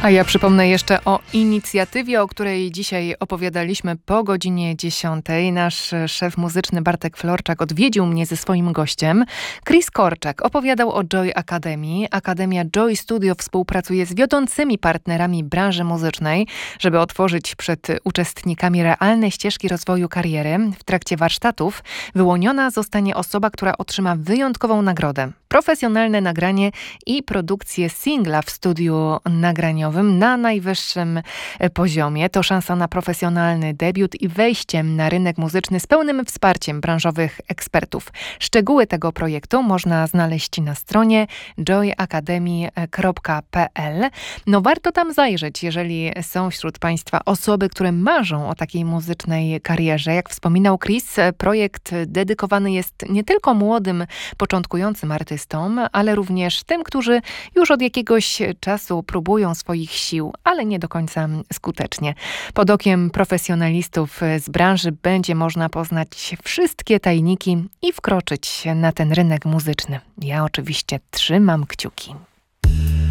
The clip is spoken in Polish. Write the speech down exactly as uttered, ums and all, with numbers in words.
A ja przypomnę jeszcze o inicjatywie, o której dzisiaj opowiadaliśmy po godzinie dziesiątej. Nasz szef muzyczny Bartek Florczak odwiedził mnie ze swoim gościem. Chris Korczak opowiadał o Joy Academy. Akademia Joy Studio współpracuje z wiodącymi partnerami branży muzycznej, żeby otworzyć przed uczestnikami realne ścieżki rozwoju kariery. W trakcie warsztatów wyłoniona zostanie osoba, która otrzyma wyjątkową nagrodę. Profesjonalne nagranie i produkcję singla w studiu nagraniowym na najwyższym poziomie. To szansa na profesjonalny debiut i wejście na rynek muzyczny z pełnym wsparciem branżowych ekspertów. Szczegóły tego projektu można znaleźć na stronie joy academy kropka p l. No warto tam zajrzeć, jeżeli są wśród Państwa osoby, które marzą o takiej muzycznej karierze. Jak wspominał Chris, projekt dedykowany jest nie tylko młodym, początkującym artystom, ale również tym, którzy już od jakiegoś czasu próbują swoich sił, ale nie do końca skutecznie. Pod okiem profesjonalistów z branży będzie można poznać wszystkie tajniki i wkroczyć na ten rynek muzyczny. Ja oczywiście trzymam kciuki.